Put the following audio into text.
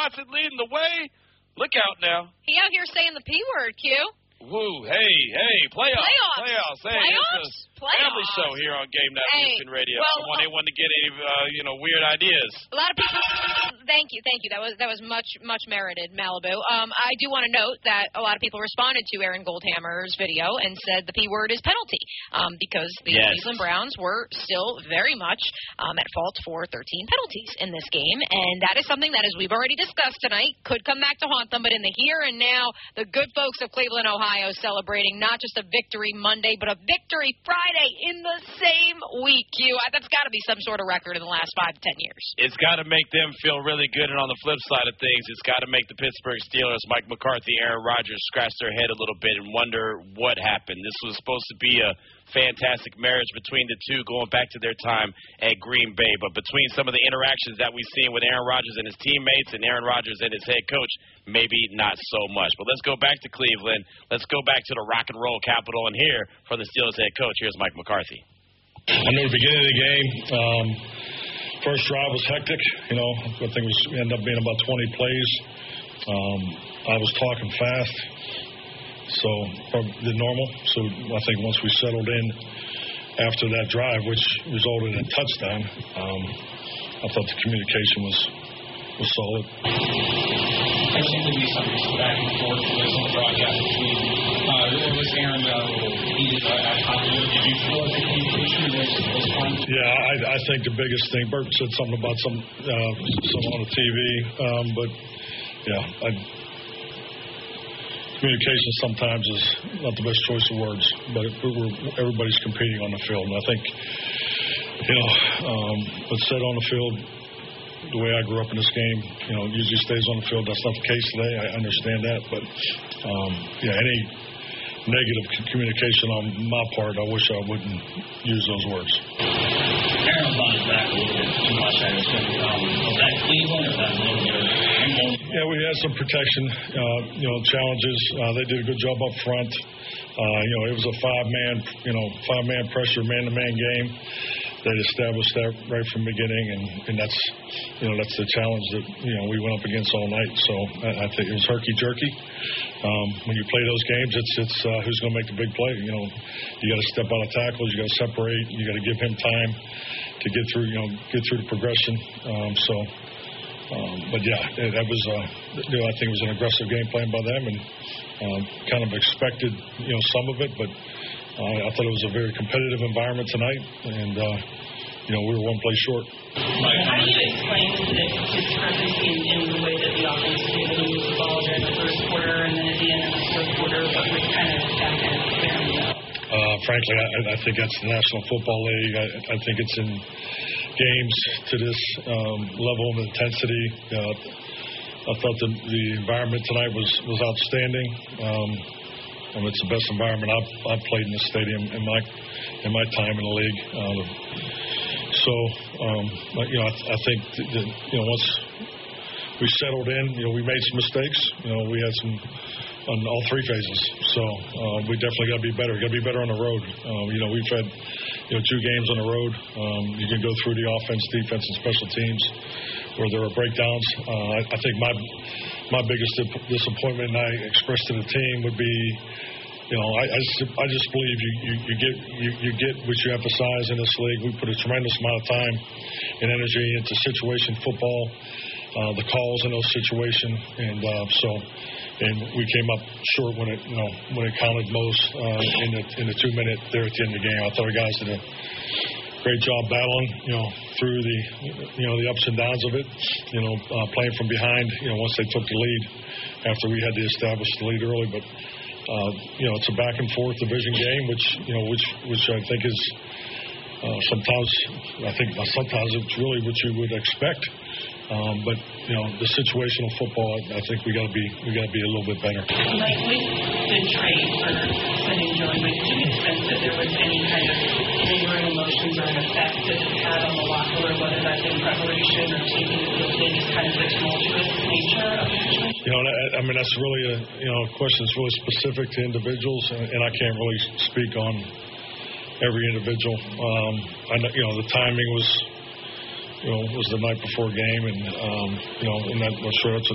Watson leading the way. Look out now. He out here saying the P word, Q. Woo, hey, playoffs. Hey, it's a family show here on Game Night Houston Radio. Well, they want to get any, weird ideas. A lot of people. Thank you. That was much merited, Malibu. I do want to note that a lot of people responded to Aaron Goldhammer's video and said the P word is penalty because the Cleveland Browns were still very much at fault for 13 penalties in this game, and that is something that, as we've already discussed tonight, could come back to haunt them. But in the here and now, the good folks of Cleveland, Ohio, celebrating not just a victory Monday, but a victory Friday in the same week. That's got to be some sort of record in the last 5 to 10 years. It's got to make them feel really good, and on the flip side of things, it's got to make the Pittsburgh Steelers, Mike McCarthy, Aaron Rodgers, scratch their head a little bit and wonder what happened. This was supposed to be a fantastic marriage between the two going back to their time at Green Bay, but between some of the interactions that we've seen with Aaron Rodgers and his teammates and Aaron Rodgers and his head coach, maybe not so much. But let's go back to Cleveland. Let's go back to the rock and roll capital and hear from the Steelers head coach. Here's Mike McCarthy. I know the beginning of the game, first drive was hectic. I think it ended up being about 20 plays. I was talking fast, so the normal. So I think once we settled in after that drive, which resulted in a touchdown, I thought the communication was solid. There seemed to be some back and forth with some broadcast between was Aaron heated at times. Did you feel like the communication was fun? Yeah, I think the biggest thing, Bert said something about some on the TV, but yeah, communication sometimes is not the best choice of words, but everybody's competing on the field, and I think, what's said on the field, the way I grew up in this game, usually stays on the field. That's not the case today. I understand that, but any negative communication on my part, I wish I wouldn't use those words. Aaron brought it back a little bit too much. Was that Cleveland or that little bit? Yeah, we had some protection, challenges. They did a good job up front. It was a five-man pressure, man-to-man game. They established that right from the beginning, and that's the challenge that we went up against all night. So I think it was herky-jerky. When you play those games, it's who's going to make the big play. You got to step out of tackles, you got to separate, you got to give him time to get through the progression. But yeah, that was I think it was an aggressive game plan by them, and kind of expected some of it, but I thought it was a very competitive environment tonight, and we were one play short. Mike, how do you explain the discrepancy in the way that the offense was able to move the ball during the first quarter and then at the end of the fourth quarter, but was kind of back and clearing it out? Frankly, I think that's the National Football League. I think it's in games to this level of intensity. I thought the environment tonight was outstanding. It's the best environment I've played in the stadium in my time in the league. I think that once we settled in, we made some mistakes. We had some on all three phases. So we definitely got to be better. Got to be better on the road. We've had 2 games on the road. You can go through the offense, defense, and special teams where there are breakdowns. I think my biggest disappointment, and I expressed to the team, would be, I just believe you get what you emphasize in this league. We put a tremendous amount of time and energy into situation football, the calls in those situations, and we came up short when it counted most in the 2-minute there at the end of the game. I thought our guys did a great job battling, through the ups and downs of it, playing from behind, once they took the lead after we had to establish the lead early. But, it's a back and forth division game, which I think is sometimes it's really what you would expect. But the situational football, I think we got to be a little bit better. Like with the trade for sending Joey, did you sense that there was any kind of lingering emotions or an effect that it had on the locker room, whether that's in preparation or taking the field today, just kind of the tumultuous nature of the situation? That's really a question that's really specific to individuals, and I can't really speak on every individual. The timing was the night before game, and I'm not sure that's